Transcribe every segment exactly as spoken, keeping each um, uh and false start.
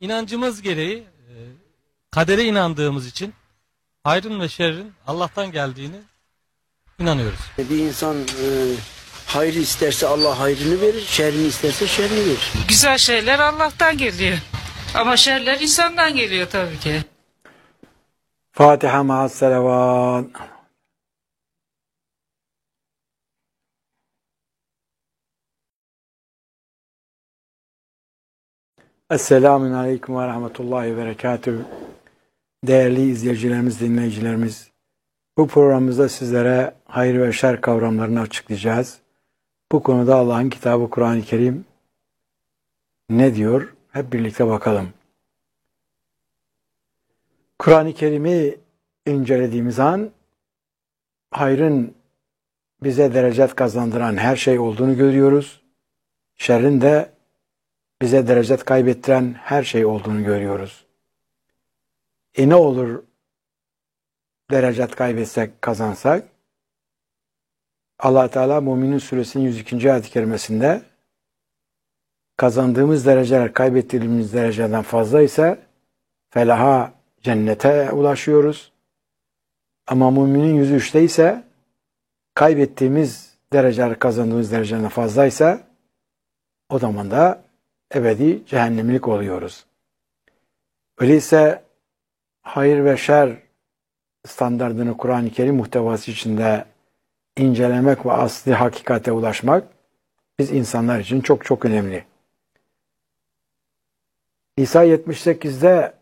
inancımız gereği e, kadere inandığımız için hayrın ve şerrin Allah'tan geldiğini inanıyoruz. Bir insan e, hayrı isterse Allah hayrını verir, şerrini isterse şerrini verir. Güzel şeyler Allah'tan geliyor. Ama şerler insandan geliyor tabii ki. Fatiha ma'as selavat. Esselamun Aleyküm ve Rahmetullahi ve Berekatühü. Değerli izleyicilerimiz, dinleyicilerimiz, bu programımızda sizlere hayır ve şer kavramlarını açıklayacağız. Bu konuda Allah'ın kitabı Kur'an-ı Kerim ne diyor? Hep birlikte bakalım. Kur'an-ı Kerim'i incelediğimiz an hayrın bize derecet kazandıran her şey olduğunu görüyoruz. Şerrin de bize derecet kaybettiren her şey olduğunu görüyoruz. E ne olur derecet kaybetsek, kazansak? Allah Teala Müminin Suresinin yüz ikinci ayet-i kerimesinde kazandığımız dereceler kaybettiğimiz dereceden fazla ise felaha, cennete ulaşıyoruz. Ama Müminin yüz üçte ise kaybettiğimiz dereceler kazandığımız dereceden fazlaysa o zaman da ebedi cehennemlik oluyoruz. Öyleyse hayır ve şer standardını Kur'an-ı Kerim muhtevası içinde incelemek ve asli hakikate ulaşmak biz insanlar için çok çok önemli. İsa yetmiş sekizde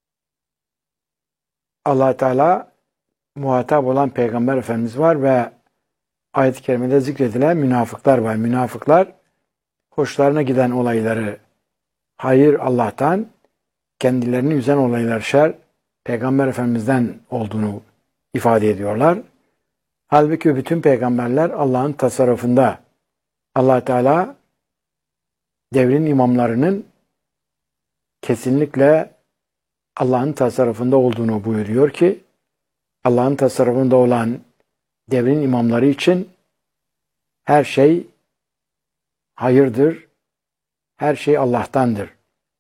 Allah Teala muhatap olan Peygamber Efendimiz var ve ayet-i kerimede zikredilen münafıklar var. Münafıklar hoşlarına giden olayları hayır Allah'tan, kendilerini üzen olaylar şer Peygamber Efendimiz'den olduğunu ifade ediyorlar. Halbuki bütün peygamberler Allah'ın tasarrufunda. Allah Teala devrin imamlarının kesinlikle Allah'ın tasarrufunda olduğunu buyuruyor ki Allah'ın tasarrufunda olan devrin imamları için her şey hayırdır, her şey Allah'tandır.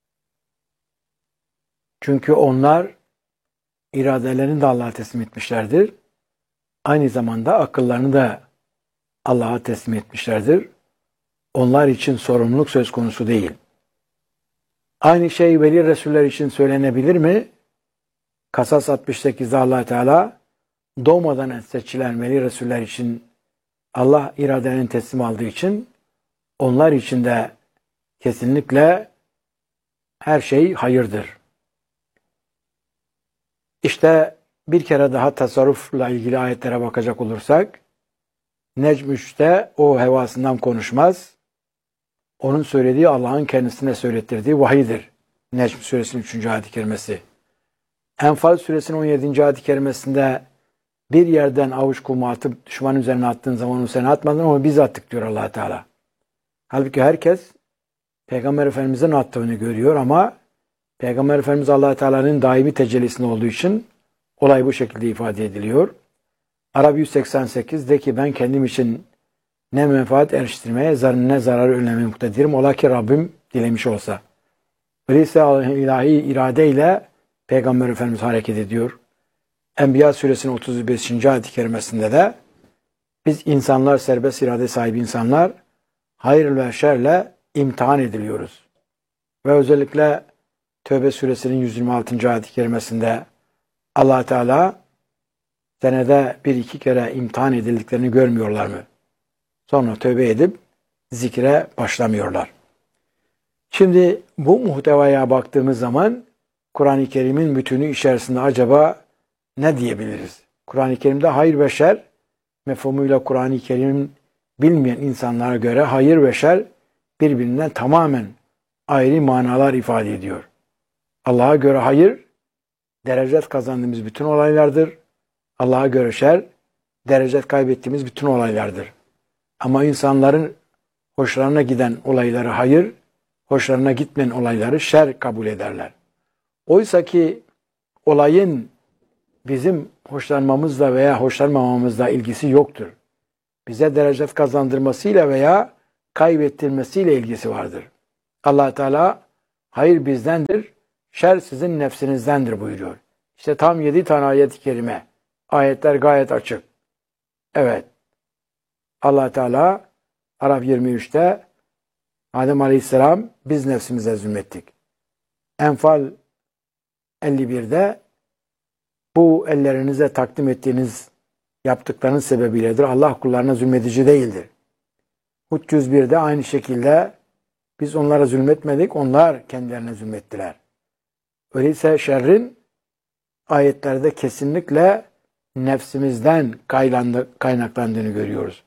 Çünkü onlar iradelerini de Allah'a teslim etmişlerdir. Aynı zamanda akıllarını da Allah'a teslim etmişlerdir. Onlar için sorumluluk söz konusu değil. Aynı şey veli Resuller için söylenebilir mi? Kasas altmış sekizde Allah Teala doğmadan seçilen veli Resuller için Allah iradelerini teslim aldığı için onlar için de kesinlikle her şey hayırdır. İşte bir kere daha tasarrufla ilgili ayetlere bakacak olursak Necm üçte o hevasından konuşmaz. Onun söylediği Allah'ın kendisine söylettirdiği vahidir. Necm suresinin üçüncü ayet-i kerimesi. Enfal suresinin on yedinci ayet-i kerimesinde bir yerden avuç kumu atıp düşman üzerine attığın zaman onu sen atmadın ama biz attık diyor Allah Teala. Halbuki herkes Peygamber Efendimiz'in attığını görüyor ama Peygamber Efendimiz Allah Teala'nın daimi tecellisinde olduğu için olay bu şekilde ifade ediliyor. Arap yüz seksen sekiz de ki ben kendim için ne menfaat eriştirmeye ne zarar önlemeye muktedirim. Ola ki Rabbim dilemiş olsa. Öyleyse ilahi iradeyle Peygamber Efendimiz hareket ediyor. Enbiya suresinin otuz beşinci ayet-i kerimesinde de biz insanlar, serbest irade sahibi insanlar hayır ve şerle imtihan ediliyoruz. Ve özellikle Tevbe suresinin yüz yirmi altıncı ayet-i kerimesinde Allah Teala senede bir iki kere imtihan edildiklerini görmüyorlar mı? Sonra tövbe edip zikre başlamıyorlar. Şimdi bu muhtevaya baktığımız zaman Kur'an-ı Kerim'in bütünü içerisinde acaba ne diyebiliriz? Kur'an-ı Kerim'de hayır ve şer mefhumuyla Kur'an-ı Kerim'in bilmeyen insanlara göre hayır ve şer birbirinden tamamen ayrı manalar ifade ediyor. Allah'a göre hayır, derecet kazandığımız bütün olaylardır. Allah'a göre şer, derecet kaybettiğimiz bütün olaylardır. Ama insanların hoşlarına giden olayları hayır, hoşlarına gitmeyen olayları şer kabul ederler. Oysa ki olayın bizim hoşlanmamızla veya hoşlanmamamızla ilgisi yoktur. Bize derecet kazandırmasıyla veya kaybettirmesiyle ilgisi vardır. Allah Teala hayır bizdendir, şer sizin nefsinizdendir buyuruyor. İşte tam yedi tane ayet-i kerime. Ayetler gayet açık. Evet. Allah Teala Araf yirmi üçte Adem Aleyhisselam biz nefsimize zulmettik. Enfal elli birde bu ellerinize takdim ettiğiniz yaptıklarınız sebebiyledir. Allah kullarına zulmedici değildir. Hud yüz birde aynı şekilde biz onlara zulmetmedik, onlar kendilerine zulmettiler. Öyleyse şerrin ayetlerde kesinlikle nefsimizden kaynaklandığını görüyoruz.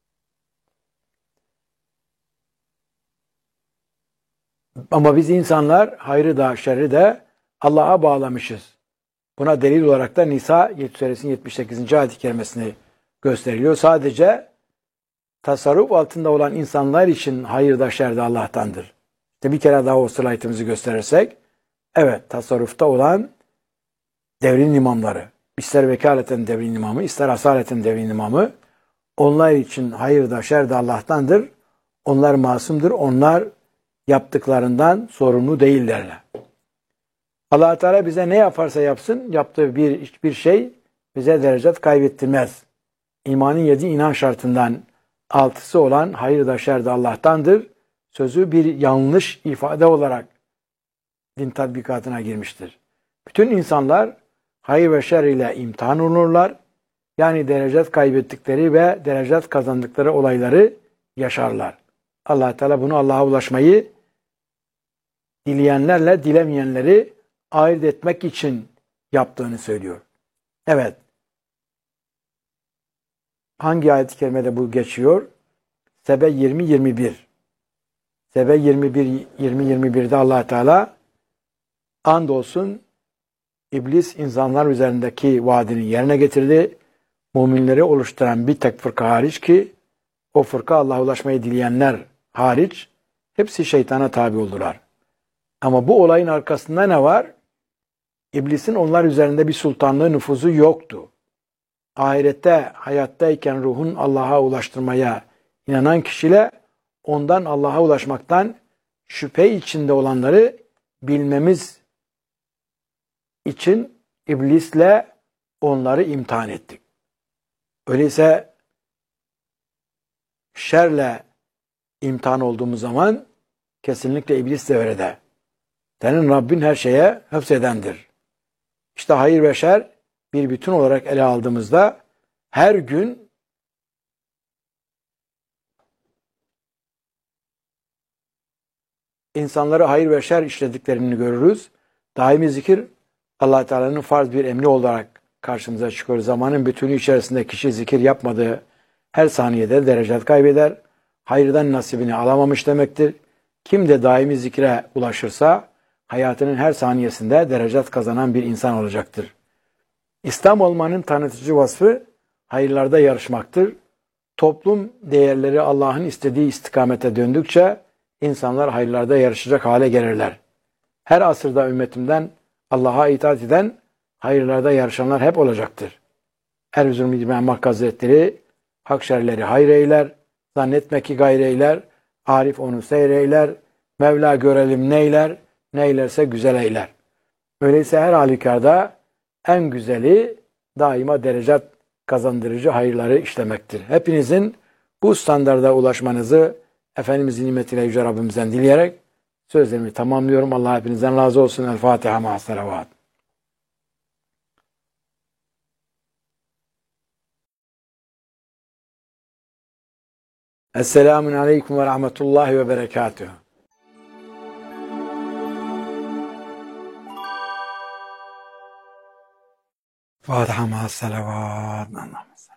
Ama biz insanlar hayrı da şerri de Allah'a bağlamışız. Buna delil olarak da Nisa suresinin yetmiş sekizinci ayet-i kerimesini gösteriliyor. Sadece tasarruf altında olan insanlar için hayır da şer de Allah'tandır. İşte bir kere daha o slaytımızı gösterirsek, evet tasarrufta olan devrin imamları, ister vekaleten devrin imamı, ister asaleten devrin imamı, onlar için hayır da şer de Allah'tandır. Onlar masumdur. Onlar yaptıklarından sorumlu değillerler. Allah Teala bize ne yaparsa yapsın, yaptığı bir hiçbir şey bize derecet kaybettirmez. İmanın yedi inan şartından altısı olan hayır da şer de Allah'tandır sözü bir yanlış ifade olarak din tatbikatına girmiştir. Bütün insanlar hayır ve şer ile imtihan olurlar. Yani derecet kaybettikleri ve derecet kazandıkları olayları yaşarlar. Allah Teala bunu Allah'a ulaşmayı dileyenlerle dilemeyenleri ayırt etmek için yaptığını söylüyor. Evet. Hangi ayet-i kerimede bu geçiyor? Sebe yirmi yirmi bir. Sebe yirmi bir yirmi yirmi birde Allah Teala andolsun İblis insanlar üzerindeki vaadini yerine getirdi. Müminleri oluşturan bir tek fırka hariç ki o fırka Allah'a ulaşmayı dileyenler hariç hepsi şeytana tabi oldular. Ama bu olayın arkasında ne var? İblisin onlar üzerinde bir sultanlığı, nüfuzu yoktu. Ahirette hayattayken ruhun Allah'a ulaştırmaya inanan kişiyle ondan Allah'a ulaşmaktan şüphe içinde olanları bilmemiz için iblisle onları imtihan ettik. Öyleyse şerle imtihan olduğumuz zaman kesinlikle iblis devrede. Senin Rabbin her şeye hepsedendir. İşte hayır ve şer bir bütün olarak ele aldığımızda her gün insanları hayır ve şer işlediklerini görürüz. Daimi zikir Allah Teala'nın farz bir emri olarak karşımıza çıkıyor. Zamanın bütünü içerisinde kişi zikir yapmadığı her saniyede derecet kaybeder. Hayırdan nasibini alamamış demektir. Kim de daimi zikre ulaşırsa hayatının her saniyesinde derecet kazanan bir insan olacaktır. İslam olmanın tanıtıcı vasfı hayırlarda yarışmaktır. Toplum değerleri Allah'ın istediği istikamete döndükçe insanlar hayırlarda yarışacak hale gelirler. Her asırda ümmetimden Allah'a itaat eden hayırlarda yarışanlar hep olacaktır. Erzurum İmam Hakkı Hazretleri hak şerleri hayır eyler, zannetme ki gayreyler, Arif onu seyreyler, Mevla görelim neyler, neylerse güzel eyler. Öyleyse her halükarda en güzeli daima derecet kazandırıcı hayırları işlemektir. Hepinizin bu standarda ulaşmanızı Efendimizin nimetiyle Yüce Rabbimizden dileyerek sözlerimi tamamlıyorum. Allah hepinizden razı olsun. El Fatiha ma'as salavat. Esselamun aleyküm ve rahmetullahi ve berekatuhu. Fatiha ma'as salavat.